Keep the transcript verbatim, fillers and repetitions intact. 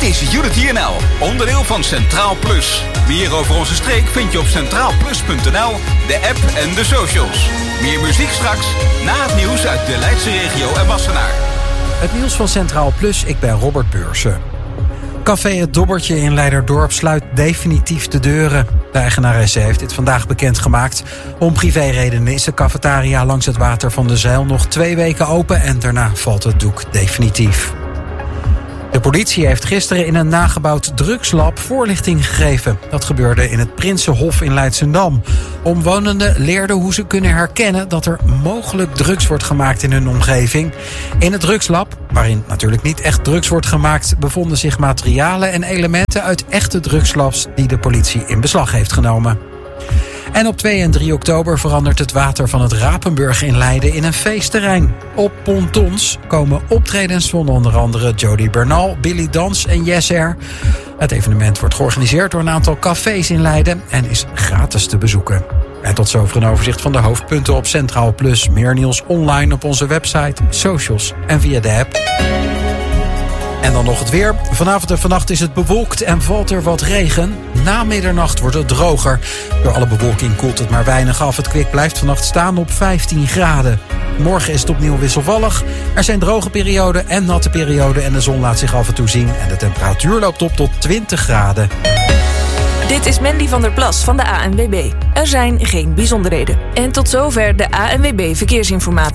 Dit is Unity N L, onderdeel van Centraal Plus. Meer over onze streek vind je op centraal plus punt n l, de app en de socials. Meer muziek straks, na het nieuws uit de Leidse regio en Wassenaar. Het nieuws van Centraal Plus, ik ben Robert Beursen. Café Het Dobbertje in Leiderdorp sluit definitief de deuren. De eigenaresse heeft dit vandaag bekendgemaakt. Om privéredenen is de cafetaria langs het water van de Zijl nog twee weken open en daarna valt het doek definitief. De politie heeft gisteren in een nagebouwd drugslab voorlichting gegeven. Dat gebeurde in het Prinsenhof in Leidschendam. Omwonenden leerden hoe ze kunnen herkennen dat er mogelijk drugs wordt gemaakt in hun omgeving. In het drugslab, waarin natuurlijk niet echt drugs wordt gemaakt, bevonden zich materialen en elementen uit echte drugslabs die de politie in beslag heeft genomen. En op twee en drie oktober verandert het water van het Rapenburg in Leiden in een feestterrein. Op pontons komen optredens van onder andere Jody Bernal, Billy Dans en Yes Air. Het evenement wordt georganiseerd door een aantal cafés in Leiden en is gratis te bezoeken. En tot zover een overzicht van de hoofdpunten op Centraal Plus. Meer nieuws online op onze website, socials en via de app. En dan nog het weer. Vanavond en vannacht is het bewolkt en valt er wat regen. Na middernacht wordt het droger. Door alle bewolking koelt het maar weinig af. Het kwik blijft vannacht staan op vijftien graden. Morgen is het opnieuw wisselvallig. Er zijn droge perioden en natte perioden en de zon laat zich af en toe zien. En de temperatuur loopt op tot twintig graden. Dit is Mandy van der Plas van de A N W B. Er zijn geen bijzonderheden. En tot zover de A N W B Verkeersinformatie.